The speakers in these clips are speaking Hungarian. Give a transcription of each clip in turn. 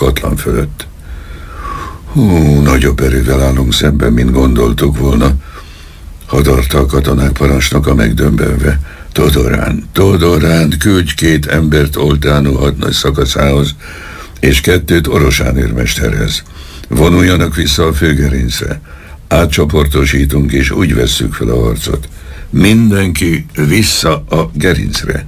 Katlan fölött. Nagyobb erővel állunk szemben, mint gondoltuk volna, hadarta a katonák parancsnoka megdömbenve. Todorán, küldj 2 embert Oltánó hadnagy szakaszához, és 2 Orosán őrmesterhez. Vonuljanak vissza a főgerincre. Átcsoportosítunk, és úgy vesszük fel a harcot. Mindenki vissza a gerincre.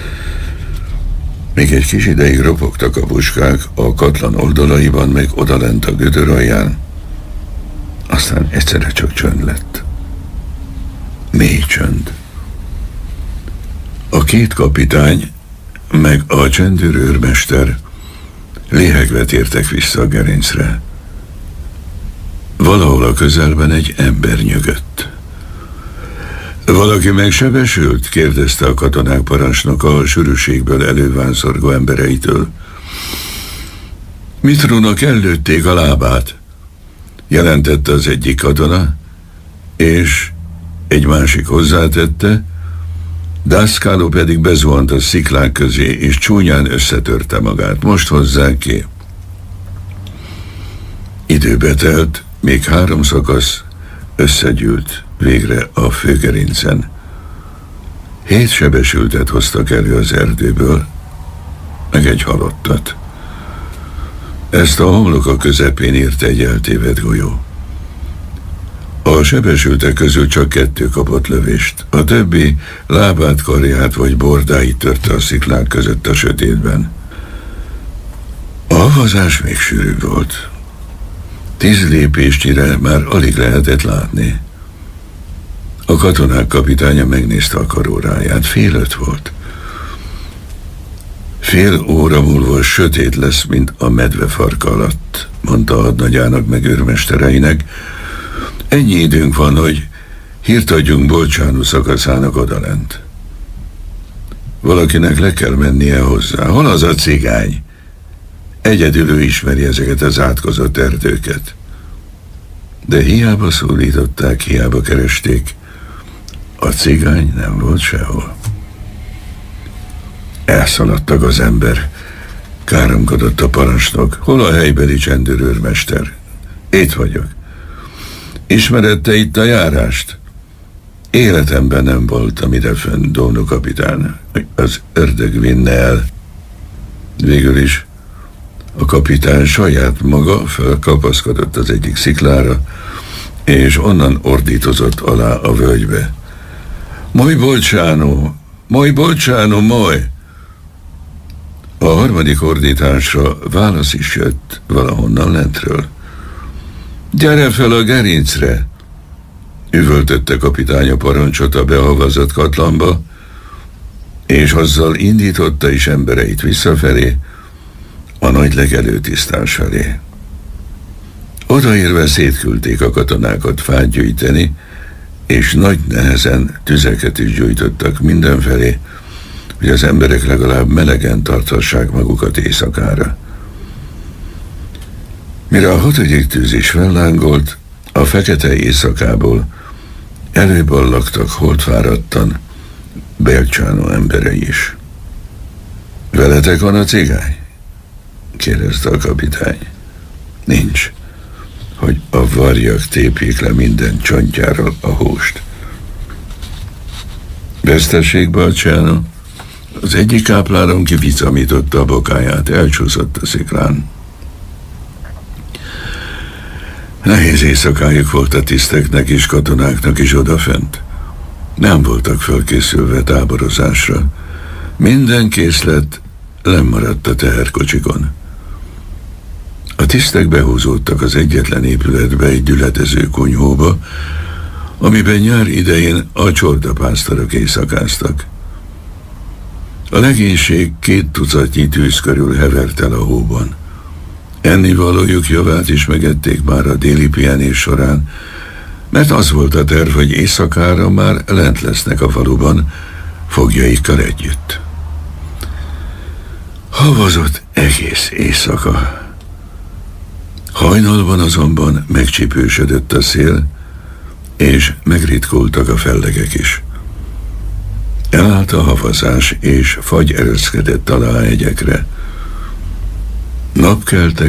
Még egy kis ideig ropogtak a puskák a Katlan oldalaiban, meg odalent a gödör alján. Aztán egyszerre csak csönd lett. Mély csönd. A 2 kapitány, meg a csendőr őrmester léhegve tértek vissza a gerincre. Valahol a közelben egy ember nyögött. Valaki megsebesült? Kérdezte a katonák parancsnoka a sűrűségből elővánszorgó embereitől. Mitrónak ellőtték a lábát, jelentette az egyik katona, és egy másik hozzátette, Daszkáló pedig bezuhant a sziklák közé, és csúnyán összetörte magát. Most hozzák ki. Időbe telt, még 3 szakasz összegyűlt végre a főgerincen. 7 sebesültet hoztak elő az erdőből, meg egy halottat. Ezt a homloka közepén írta egy eltévedt golyó. A sebesültek közül csak 2 kapott lövést. A többi lábát, karját vagy bordáit törte a sziklák között a sötétben. A havazás még sűrűbb volt. 10 lépésnyire már alig lehetett látni. A katonák kapitánya megnézte a karóráját. 4:30 volt. Fél óra múlva sötét lesz, mint a medve farka alatt, mondta a hadnagyának meg őrmestereinek. Ennyi időnk van, hogy hírt adjunk Bolcsánó szakaszának odalent. Valakinek le kell mennie hozzá. Hol az a cigány? Egyedül ő ismeri ezeket az átkozott erdőket. De hiába szólították, hiába keresték. A cigány nem volt sehol. Elszaladtak az ember. Káromkodott a parancsnok. Hol a helybeli csendőrőrmester? Itt vagyok. Ismered te itt a járást? Életemben nem voltam idefönn, Dónó kapitán. Az ördög vinne el. Végül is a kapitán saját maga felkapaszkodott az egyik sziklára, és onnan ordítozott alá a völgybe. Moj Bolcsánó! Moj Bolcsánó, moj! A harmadik ordításra válasz is jött valahonnan lentről. Gyere fel a gerincre! Üvöltötte kapitány a parancsot a behavazott Katlanba, és azzal indította is embereit visszafelé, a nagy legelőtisztás felé. Odaérve szétküldték a katonákat fát gyűjteni, és nagy nehezen tüzeket is gyújtottak mindenfelé, hogy az emberek legalább melegen tarthassák magukat éjszakára. Mire a 6. tűz is fellángolt, a fekete éjszakából előballagtak holtfáradtan Bolcsánó emberei is. Veletek van a cigány? Kérdezte a kapitány. Nincs, hogy a varjak tépjék le minden csontjáról a húst. Vesztesség, Bolcsánó? Az egyik kápláron kivicamította a bokáját, elcsúszott a sziklán. Nehéz éjszakájuk volt a tiszteknek és katonáknak is odafent. Nem voltak fölkészülve táborozásra. Minden készlet lemaradt a teherkocsikon. A tisztek behúzódtak az egyetlen épületbe, egy gyüledező kunyhóba, amiben nyár idején a csordapásztorok éjszakáztak. A legénység 2 tucatnyi tűz körül hevert el a hóban. Ennivalójuk javát is megették már a déli pihenés során, mert az volt a terv, hogy éjszakára már lent lesznek a faluban, foglyaikkal együtt. Havazott egész éjszaka. Hajnalban azonban megcsípősödött a szél, és megritkultak a fellegek is. Elállt a havazás, és fagy ereszkedett alá a hegyekre. Napkelte